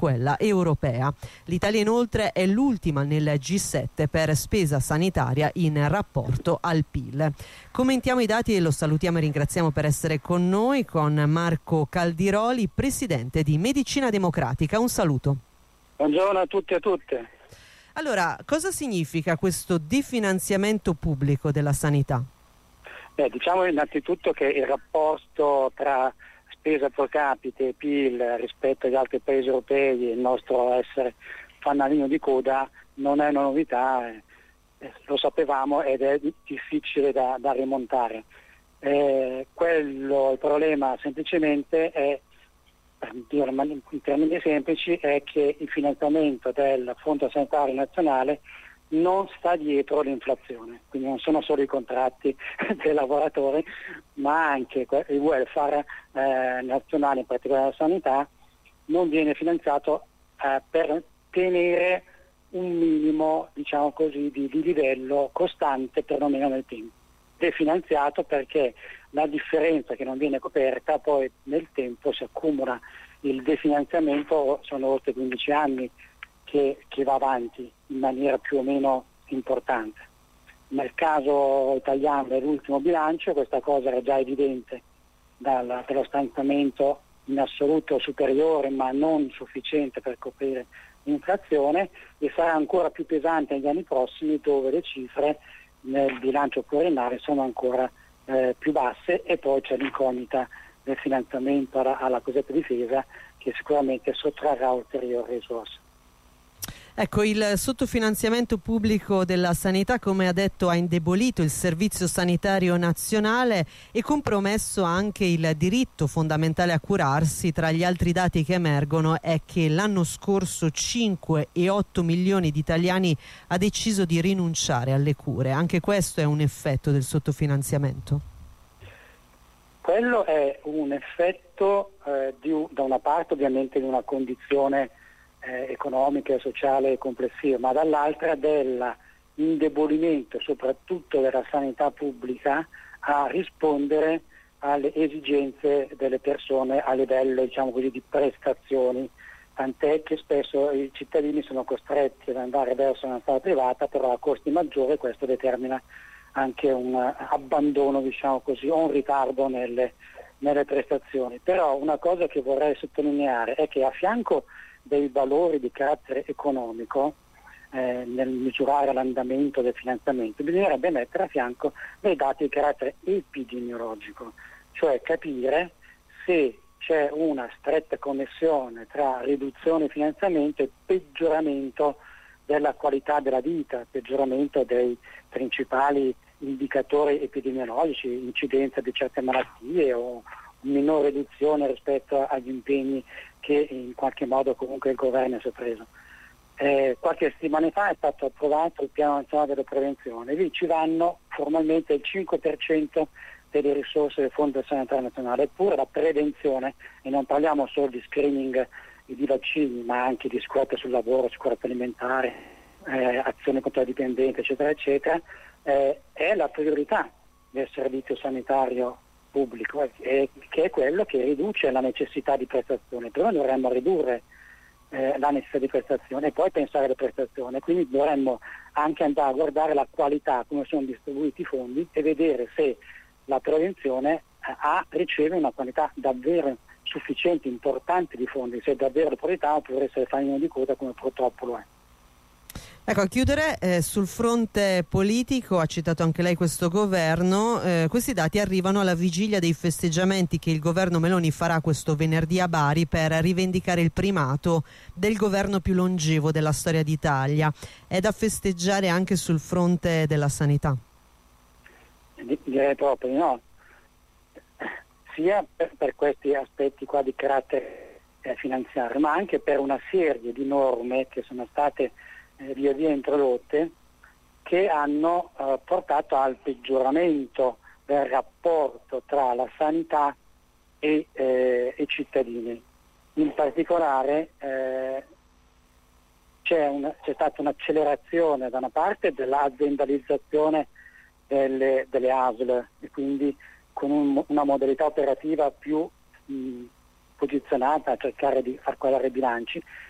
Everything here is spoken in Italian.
quella europea. L'Italia inoltre è l'ultima nel G7 per spesa sanitaria in rapporto al PIL. Commentiamo i dati e lo salutiamo e ringraziamo per essere con noi con Marco Caldiroli, presidente di Medicina Democratica. Un saluto. Buongiorno a tutti e a tutte. Allora, cosa significa questo definanziamento pubblico della sanità? Diciamo innanzitutto che il rapporto tra spesa pro capite e PIL rispetto agli altri paesi europei e il nostro essere fanalino di coda non è una novità, lo sapevamo ed è difficile da rimontare. Il problema semplicemente è, per dire in termini semplici, è che il finanziamento del Fondo Sanitario Nazionale non sta dietro l'inflazione, quindi non sono solo i contratti dei lavoratori, ma anche il welfare nazionale, in particolare la sanità, non viene finanziato per tenere un minimo, diciamo così, di livello costante perlomeno nel tempo. Definanziato perché la differenza che non viene coperta poi nel tempo si accumula. Il definanziamento sono oltre 15 anni che va avanti in maniera più o meno importante. Nel caso italiano dell'ultimo bilancio questa cosa era già evidente dallo stanziamento in assoluto superiore ma non sufficiente per coprire l'inflazione, e sarà ancora più pesante negli anni prossimi dove le cifre nel bilancio pluriennale sono ancora più basse, e poi c'è l'incognita del finanziamento alla cosiddetta difesa che sicuramente sottrarrà ulteriori risorse. Ecco, il sottofinanziamento pubblico della sanità, come ha detto, ha indebolito il servizio sanitario nazionale e compromesso anche il diritto fondamentale a curarsi. Tra gli altri dati che emergono è che l'anno scorso 5,8 milioni di italiani ha deciso di rinunciare alle cure. Anche questo è un effetto del sottofinanziamento? Quello è un effetto da una parte ovviamente di una condizione economica e sociale complessiva, ma dall'altra dell'indebolimento soprattutto della sanità pubblica a rispondere alle esigenze delle persone a livello, diciamo così, di prestazioni, tant'è che spesso i cittadini sono costretti ad andare verso una strada privata, però a costi maggiori. Questo determina anche un abbandono, diciamo così, o un ritardo nelle prestazioni. Però una cosa che vorrei sottolineare è che a fianco dei valori di carattere economico nel misurare l'andamento del finanziamento bisognerebbe mettere a fianco dei dati di carattere epidemiologico, cioè capire se c'è una stretta connessione tra riduzione di finanziamento e peggioramento della qualità della vita, peggioramento dei principali indicatori epidemiologici, incidenza di certe malattie o minore riduzione rispetto agli impegni che in qualche modo comunque il governo si è preso. Qualche settimana fa è stato approvato il piano nazionale della prevenzione, lì ci vanno formalmente il 5% delle risorse del Fondo Sanitario Nazionale, eppure la prevenzione, e non parliamo solo di screening di vaccini ma anche di sicurezza sul lavoro, sicurezza alimentare, azione contro la dipendenza eccetera eccetera, è la priorità del servizio sanitario pubblico, che è quello che riduce la necessità di prestazione. Prima dovremmo ridurre la necessità di prestazione e poi pensare alle prestazioni, quindi dovremmo anche andare a guardare la qualità, come sono distribuiti i fondi, e vedere se la prevenzione riceve una quantità davvero sufficiente, importante di fondi, se è davvero la priorità oppure se fa in di coda come purtroppo lo è. Ecco, a chiudere, sul fronte politico, ha citato anche lei questo governo, questi dati arrivano alla vigilia dei festeggiamenti che il governo Meloni farà questo venerdì a Bari per rivendicare il primato del governo più longevo della storia d'Italia. È da festeggiare anche sul fronte della sanità? Direi proprio di no, sia per questi aspetti qua di carattere finanziario, ma anche per una serie di norme che sono state via via introdotte, che hanno portato al peggioramento del rapporto tra la sanità e i cittadini. In particolare c'è stata un'accelerazione da una parte dell'aziendalizzazione delle ASL, e quindi con una modalità operativa più posizionata a cercare di far quadrare i bilanci,